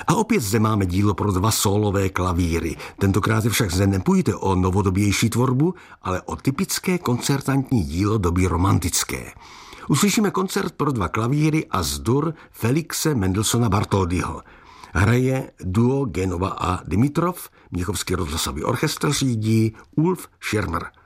A opět zde máme dílo pro 2 sólové klavíry. Tentokrát však zde nepůjde o novodobější tvorbu, ale o typické koncertantní dílo doby romantické. Uslyšíme koncert pro 2 klavíry a dur Felixe Mendelssohna Bartholdyho. Hraje duo Genova a Dimitrov, Mnichovský rozhlasový orchestr řídí Ulf Schirmer.